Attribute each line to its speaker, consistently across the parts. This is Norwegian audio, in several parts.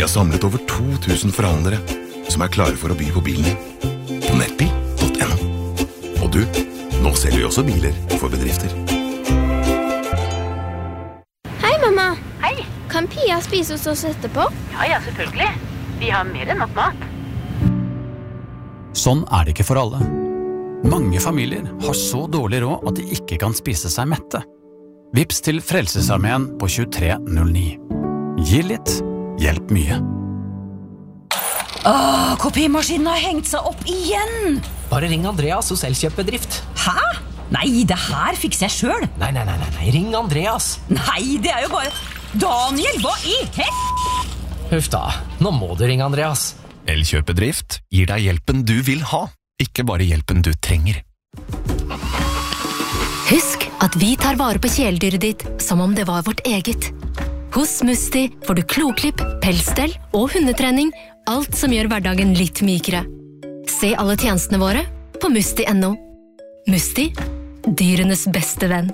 Speaker 1: Vi har samlet over 2000 forhandlere som klare for å by på bilen din på nettbil.no. Og du, nå selger vi også biler for bedrifter.
Speaker 2: Hei, mamma.
Speaker 3: Hei.
Speaker 2: Kan Pia spise hos oss etterpå?
Speaker 3: Ja, selvfølgelig. Vi har mer enn nok mat.
Speaker 4: Sånn det ikke for alle. Mange familier har så dårlig råd at de ikke kan spise seg mette. Vips til Frelsesarmeen på 2309. Gi litt, hjelp mye.
Speaker 5: Kopimaskinen har hengt seg opp igjen!
Speaker 6: Bare ring Andreas hos Elkjøp-bedrift.
Speaker 5: Hæ? Nei, det her fikser jeg selv.
Speaker 6: Nei, ring Andreas.
Speaker 5: Nei, det jo bare... Daniel, hva i
Speaker 6: Huff da, nå må du ringe Andreas.
Speaker 1: Elkjøp-bedrift gir deg hjelpen du vil ha, ikke bare hjelpen du trenger.
Speaker 7: Husk at vi tar vare på kjæledyret ditt som om det var vårt eget. Hos Musti får du kloklipp, pelsstell og hundetrening, alt som gjør hverdagen litt mykere. Se alle tjenestene våre på musti.no. Musti, dyrenes beste venn.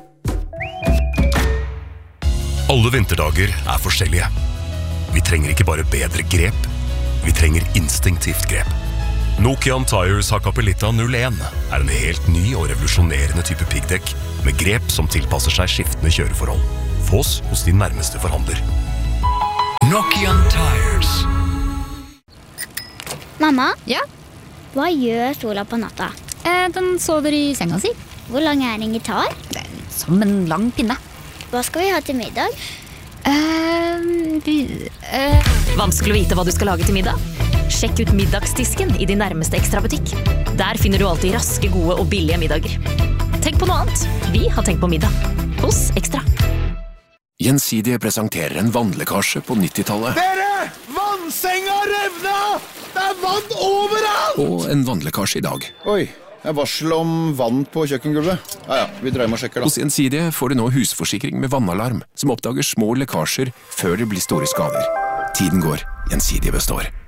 Speaker 1: Alle vinterdager forskjellige. Vi trenger ikke bare bedre grep, vi trenger instinktivt grep. Nokian Tires Hakkapeliitta 01 en helt ny og revolusjonerende type piggdekk med grep som tilpasser seg skiftende kjøreforhold. Få oss hos din nærmeste forhandler.
Speaker 8: Nokian Tires.
Speaker 2: Mamma?
Speaker 9: Ja?
Speaker 2: Hva gjør Sola på natta?
Speaker 9: Den sover i senga si.
Speaker 2: Hvor lang en gitar?
Speaker 9: Som en lang pinne.
Speaker 2: Hva skal vi ha til middag?
Speaker 10: Vanskelig å vite hva du skal lage til middag? Sjekk ut middagsdisken i din nærmeste Extra-butikk. Der finner du alltid raske, gode og billige middager. Tenk på noe annet. Vi har tenkt på middag. Hos Extra.
Speaker 1: Gjensidige presenterer en vannlekkasje på 90-tallet.
Speaker 11: Dere! Vannsenga revna! Det vann overalt!
Speaker 1: Og en vannlekkasje i dag.
Speaker 12: Oi, varsel om vann på kjøkkengulvet. Ja, vi drar hjem og sjekker da.
Speaker 1: Hos Gjensidige får du nå husforsikring med vannalarm, som oppdager små lekkasjer før det blir store skader. Tiden går, Gjensidige består.